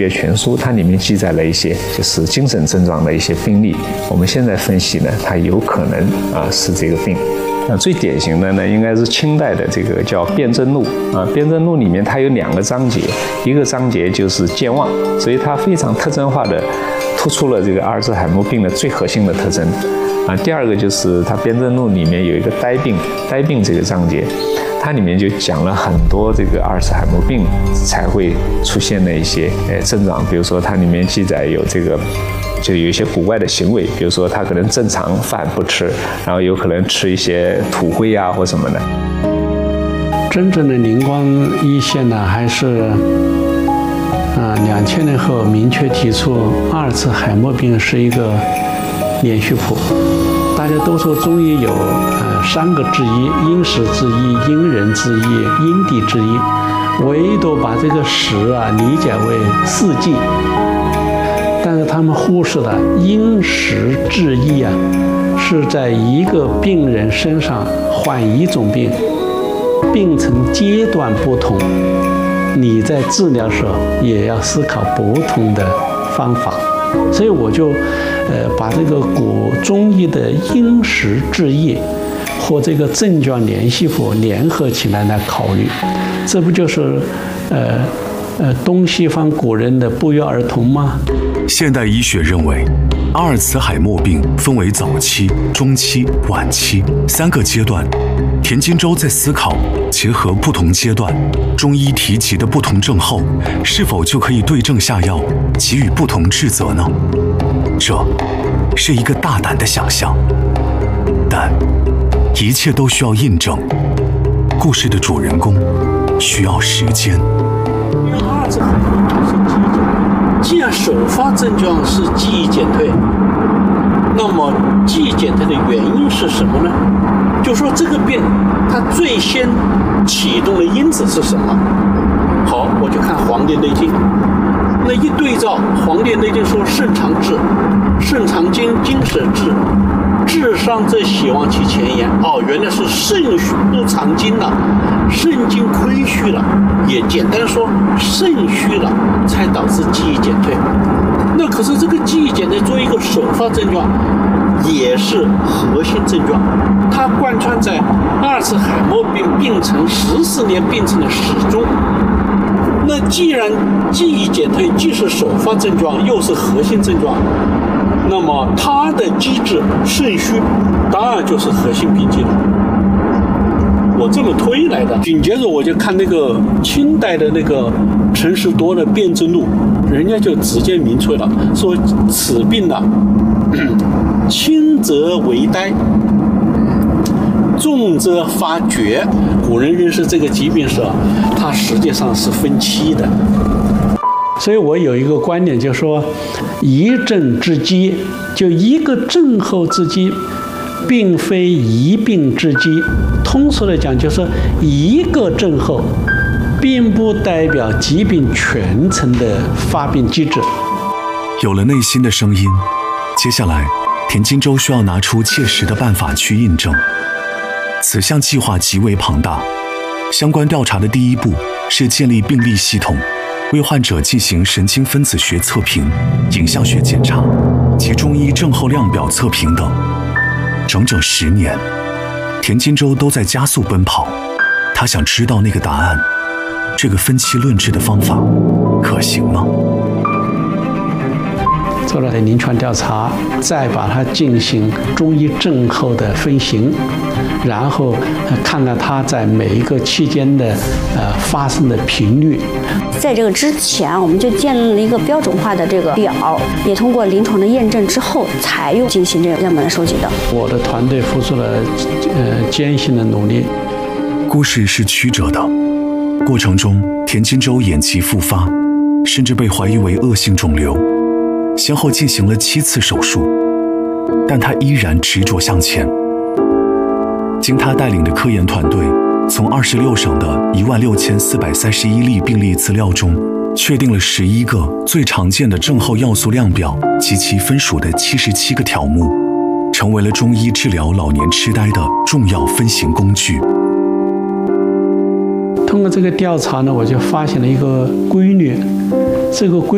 阅全书，它里面记载了一些就是精神症状的一些病例。我们现在分析呢，它有可能是这个病。最典型的呢，应该是清代的这个叫《辨证录》啊，《辨证录》里面它有2个章节，一个章节就是健忘，所以它非常特征化的突出了这个阿尔兹海默病的最核心的特征啊。第二个就是它《辨证录》里面有一个呆病这个章节，它里面就讲了很多这个阿尔兹海默病才会出现的一些症状，比如说它里面记载有这个。就有一些古怪的行为，比如说他可能正常饭不吃，然后有可能吃一些土灰啊或什么的。 真正的灵光一现呢，还是2000年后明确提出阿尔茨海默病是一个连续谱。大家都说中医有3个治医：因时治医、因人治医、因地治医，唯独把这个时理解为4季。但是他们忽视了因时治医是在一个病人身上患一种病，病程阶段不同，你在治疗时候也要思考不同的方法。所以我就把这个古中医的因时治医和这个症状联系谱联合起来考虑，这不就是东西方古人的不约而同吗？ 现代医学认为，阿尔茨海默病分为早期、中期、晚期3个阶段。田金洲在思考，结合不同阶段，中医提及的不同症候，是否就可以对症下药，给予不同治则呢？这是一个大胆的想象，但一切都需要印证。故事的主人公需要时间。 因为阿尔茨海默病是记忆减退，既然首发症状是记忆减退，那么记忆减退的原因是什么呢？就说这个病它最先启动的因子是什么？好，我就看《黄帝内经》，那一对照，《黄帝内经》说肾常志，肾常精，精舍志，志伤则血旺其前沿。原来是肾不藏精了，肾精亏虚了，也简单说肾虚了才导致记忆减退。那可是这个记忆减退作为一个首发症状，也是核心症状，它贯穿在阿尔茨海默病病程14年病程的始终。那既然记忆减退既是首发症状，又是核心症状，那么它的机制肾虚，当然就是核心病机了。我这么推来的。紧接着我就看那个清代的那个陈士多的《辨证录》，人家就直接明确了，说此病轻则为呆，重则发厥。古人认识这个疾病时，它实际上是分期的。所以我有一个观点，就是说一症之机，就一个症候之机，并非一病之机。通俗的讲，就是一个症候并不代表疾病全程的发病机制。 有了内心的声音，接下来田金洲需要拿出切实的办法去印证。此项计划极为庞大，相关调查的第一步是建立病历系统，为患者进行神经分子学测评、影像学检查及中医症候量表测评等。整整10年，田金洲都在加速奔跑。他想知道那个答案，这个分期论治的方法可行吗？ 做了临床调查，再把它进行中医症候的分型，然后看看它在每一个期间的发生的频率。 在这个之前，我们就建立了一个标准化的这个表，也通过临床的验证之后，才用进行这个样本的收集的。 我的团队付出了艰辛的努力。 故事是曲折的，过程中田金洲眼疾复发，甚至被怀疑为恶性肿瘤。先后进行了7次手术，但他依然执着向前。经他带领的科研团队从26省的16431例病例资料中，确定了11个最常见的症候要素量表及其分属的77个条目，成为了中医治疗老年痴呆的重要分型工具。 通过这个调查呢，我就发现了一个规律，这个规